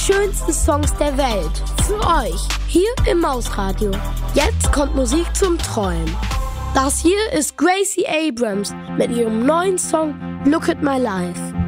schönsten Songs der Welt. Für euch. Hier im Mausradio. Jetzt kommt Musik zum Träumen. Das hier ist Gracie Abrams mit ihrem neuen Song Look at My Life.